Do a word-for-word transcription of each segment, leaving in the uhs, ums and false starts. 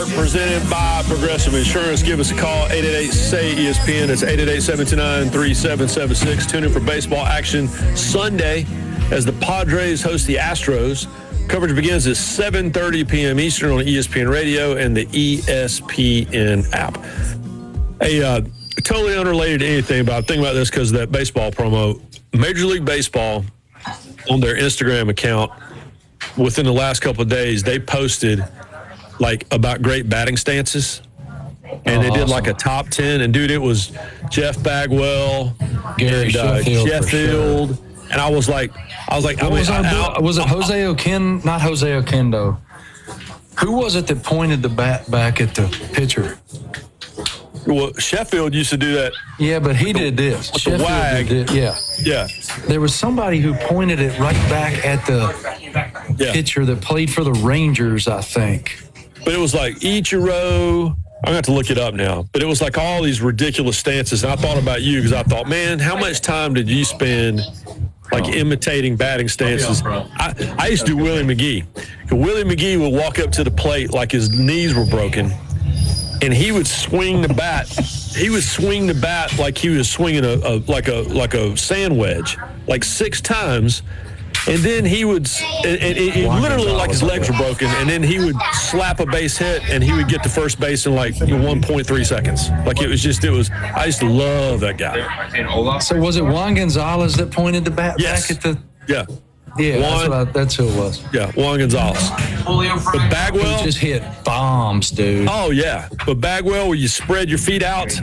Hour presented by Progressive Insurance. Give us a call, eight eight eight, S A Y, E S P N. That's eight eight eight, seven two nine, three seven seven six. Tune in for baseball action Sunday as the Padres host the Astros. Coverage begins at seven thirty p.m. Eastern on E S P N Radio and the E S P N app. A uh, totally unrelated to anything, but I'm thinking about this because of that baseball promo. Major League Baseball, on their Instagram account, within the last couple of days, they posted like about great batting stances, and oh, they did awesome. like a top ten. And dude, it was Jeff Bagwell, Gary and, uh, Sheffield, Sheffield sure. and I was like, I was like, what I mean, was, our, I, I, was it Jose Oquendo? Not Jose Oquendo. Who was it that pointed the bat back at the pitcher? Well, Sheffield used to do that. Yeah, but he did this. With Sheffield the wag. Did it. Yeah. Yeah. There was somebody who pointed it right back at the yeah. pitcher that played for the Rangers, I think. But it was like Ichiro. I'm going to have to look it up now. But it was like all these ridiculous stances. And I thought about you because I thought, man, how much time did you spend like oh. imitating batting stances? Oh, yeah, I, I used to do Willie McGee. Willie McGee would walk up to the plate like his knees were broken. And he would swing the bat. He would swing the bat like he was swinging a, a like a like a sand wedge, like six times. And then he would, and, and it, it literally like his legs were broken. And then he would slap a base hit, and he would get to first base in like one point three seconds. Like it was just, it was. I used to love that guy. So was it Juan Gonzalez that pointed the bat yes. back at the? Yeah. Yeah, Juan, that's, what I, that's who it was. Yeah, Juan Gonzalez. But Bagwell he just hit bombs, dude. Oh yeah, but Bagwell, where you spread your feet out,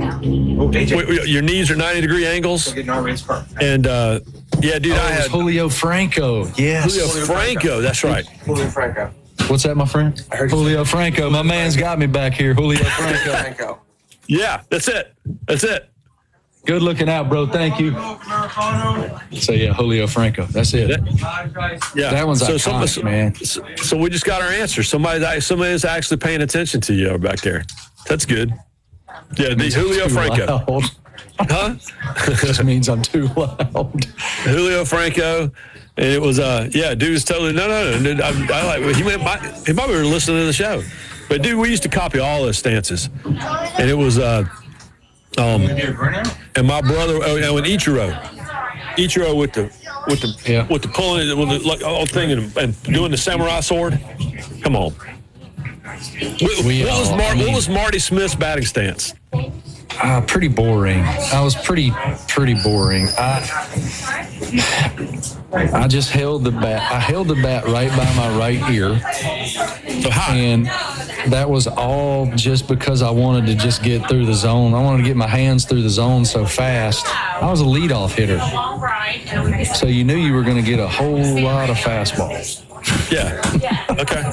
your knees are ninety degree angles, and uh, yeah, dude, oh, I had Julio Franco. Yes, Julio, Julio Franco. Franco. That's right. Julio Franco. What's that, my friend? I heard Julio Franco. My man's got me back here. Julio Franco. Yeah, that's it. That's it. Good looking out, bro. Thank you. So, yeah, Julio Franco. That's it. Yeah. That one's so, iconic, so, man. So, so we just got our answer. Somebody, somebody's actually paying attention to you back there. That's good. Yeah, the Julio Franco. Loud. Huh? Just means I'm too loud. Julio Franco. And it was, uh, yeah, dude was totally, no, no, no. Dude, I, I like, he, might, he probably were listening to the show. But, dude, we used to copy all his stances. And it was, uh, Um, and my brother, oh, and with Ichiro, Ichiro with the with the yeah. with the pulling with the like whole thing and, and doing the samurai sword. Come on. What, we, what, was, uh, Mar- I mean, what was Marty Smith's batting stance? Uh, pretty boring. I was pretty pretty boring. I I just held the bat. I held the bat right by my right ear, so high. And that was all just because I wanted to just get through the zone. I wanted to get my hands through the zone so fast. I was a leadoff hitter, so you knew you were going to get a whole lot of fastballs. Yeah. Okay.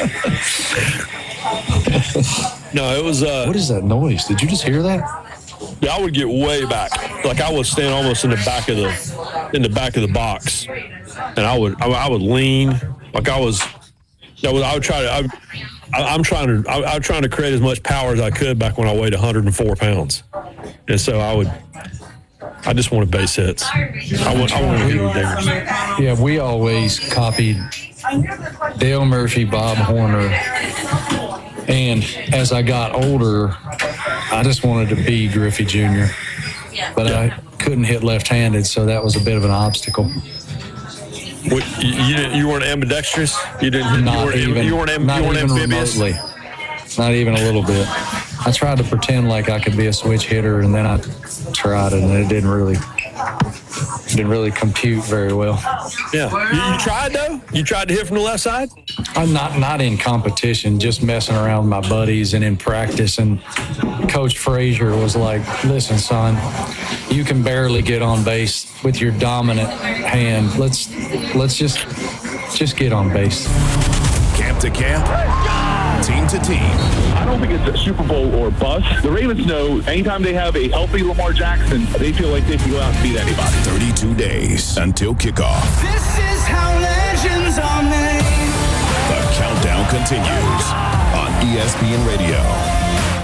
No, it was. Uh, what is that noise? Did you just hear that? Yeah, I would get way back. Like I would stand almost in the back of the in the back of the box, and I would I, I would lean like I was. I would, I would try to. I, I, I'm trying to. I, I'm trying to create as much power as I could back when I weighed one hundred four pounds, and so I would. I just wanted base hits. I want. I wanted to hit dingers. Yeah, we always copied Dale Murphy, Bob Horner, and as I got older, I just wanted to be Griffey Junior But yeah. I couldn't hit left-handed, so that was a bit of an obstacle. What, you, you, didn't, you weren't ambidextrous? You didn't. Not you weren't, even. You weren't, not you weren't even amphibious? remotely. Not even a little bit. I tried to pretend like I could be a switch hitter, and then I tried it, and it didn't really, didn't really compute very well. Yeah, you, you tried though. You tried to hit from the left side. I'm not not in competition, just messing around with my buddies and in practice. And Coach Frazier was like, "Listen, son, you can barely get on base with your dominant hand. Let's let's just just get on base." Camp to camp, team to team. I don't think it's a Super Bowl or bust. The Ravens know anytime they have a healthy Lamar Jackson, they feel like they can go out and beat anybody. thirty-two days until kickoff. This is how legends are made. The countdown continues on E S P N Radio.